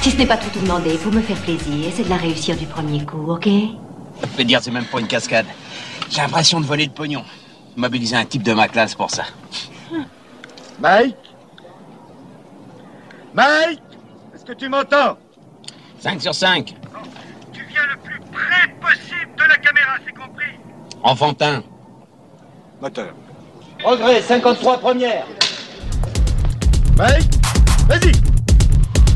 Si ce n'est pas trop tout demander, pour me faire plaisir, c'est de la réussir du premier coup, ok? Je peux te dire, c'est même pas une cascade. J'ai l'impression de voler le pognon. Mobiliser un type de ma classe pour ça. Mike? Mike? Est-ce que tu m'entends? 5 sur 5. Tu viens le plus près possible de la caméra, c'est compris? Enfantin. Moteur. Progrès, 53 première. Mike? Vas-y!